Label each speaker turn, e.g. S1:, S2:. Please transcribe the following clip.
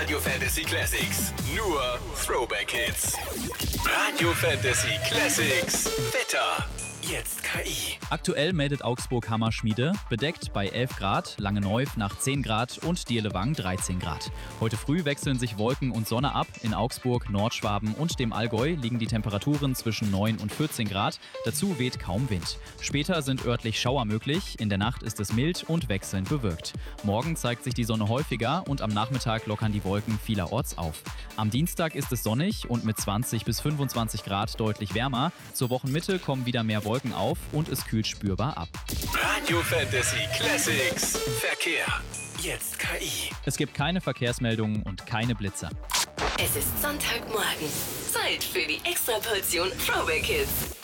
S1: Radio Fantasy Classics. Nur Throwback Hits. Radio Fantasy Classics. Wetter. Jetzt KI.
S2: Aktuell meldet Augsburg Hammerschmiede, bedeckt bei 11 Grad, Langenneuf nach 10 Grad und Dierlewang 13 Grad. Heute früh wechseln sich Wolken und Sonne ab. In Augsburg, Nordschwaben und dem Allgäu liegen die Temperaturen zwischen 9 und 14 Grad. Dazu weht kaum Wind. Später sind örtlich Schauer möglich. In der Nacht ist es mild und wechselnd bewölkt. Morgen zeigt sich die Sonne häufiger und am Nachmittag lockern die Wolken vielerorts auf. Am Dienstag ist es sonnig und mit 20 bis 25 Grad deutlich wärmer. Zur Wochenmitte kommen wieder mehr Wolken auf und es kühlt spürbar ab.
S1: Radio Fantasy Classics. Verkehr. Jetzt KI.
S2: Es gibt keine Verkehrsmeldungen und keine Blitzer.
S3: Es ist Sonntagmorgen. Zeit für die Extraportion Throwback Hits.